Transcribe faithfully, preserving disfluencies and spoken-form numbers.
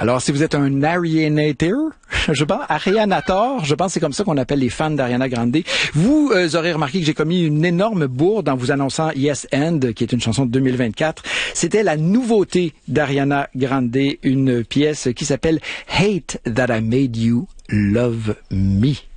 Alors, si vous êtes un Arianator, je pense, Arianator, je pense que c'est comme ça qu'on appelle les fans d'Ariana Grande, vous euh, aurez remarqué que j'ai commis une énorme bourde en vous annonçant Yes and, qui est une chanson de deux mille vingt-quatre. C'était la nouveauté d'Ariana Grande, une pièce qui s'appelle Hate That I Made You Love Me.